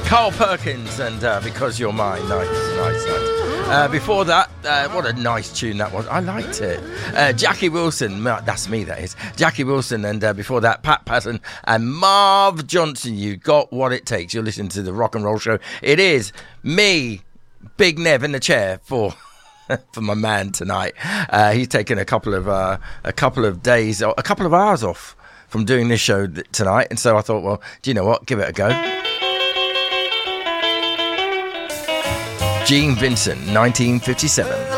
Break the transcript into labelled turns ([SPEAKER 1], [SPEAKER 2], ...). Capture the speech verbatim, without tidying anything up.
[SPEAKER 1] Carl Perkins and uh, Because You're Mine. Nice, nice, nice. Uh, before that, uh, what a nice tune that was. I liked it. Uh, Jackie Wilson, that's me, that is. Jackie Wilson, and uh, before that, Pat Patton and Marv Johnson. You got what it takes. You're listening to the Rock and Roll Show. It is me, Big Nev, in the chair for for my man tonight. Uh, he's taken a couple of uh, a couple of days, a couple of hours off from doing this show th- tonight, and so I thought, well, do you know what? Give it a go. Gene Vincent, nineteen fifty-seven.